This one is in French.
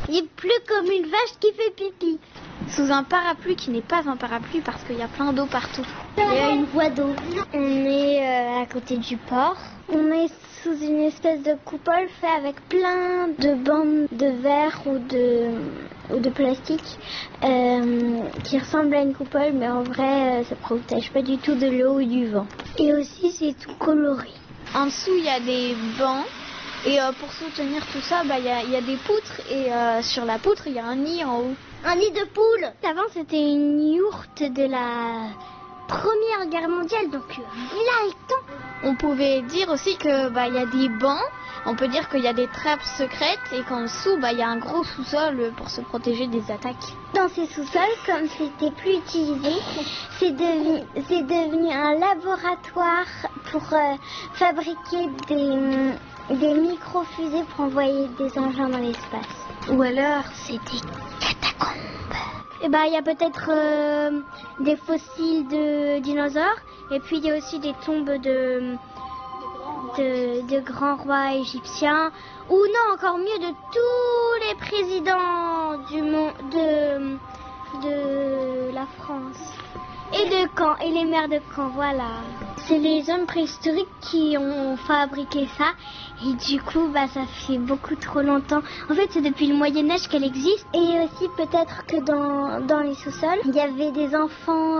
Il pleut comme une vache qui fait pipi. Sous un parapluie qui n'est pas un parapluie parce qu'il y a plein d'eau partout. Il y a une voie d'eau. On est à côté du port. On est sous une espèce de coupole fait avec plein de bandes de verre ou de plastique qui ressemble à une coupole, mais en vrai, ça ne protège pas du tout de l'eau ou du vent. Et aussi, c'est tout coloré. En dessous, il y a des bancs. Et pour soutenir tout ça, il y a des poutres. Et sur la poutre, il y a un nid en haut. Un nid de poule. Avant, c'était une yourte de la Première Guerre mondiale, donc là, le temps. On pouvait dire aussi que y a des bancs. On peut dire qu'il y a des trappes secrètes et qu'en dessous, il y a un gros sous-sol pour se protéger des attaques. Dans ces sous-sols, comme c'était plus utilisé, c'est devenu un laboratoire pour fabriquer des micro-fusées pour envoyer des engins dans l'espace. Ou alors, c'est des catacombes. Il y a peut-être des fossiles de dinosaures, et puis il y a aussi des tombes de grands rois égyptiens, ou non, encore mieux, de tous les présidents du monde, de la France. Et de Caen, et les maires de Caen, voilà. C'est les hommes préhistoriques qui ont fabriqué ça. Et du coup, ça fait beaucoup trop longtemps. En fait, c'est depuis le Moyen-Âge qu'elle existe. Et aussi, peut-être que dans les sous-sols, il y avait des enfants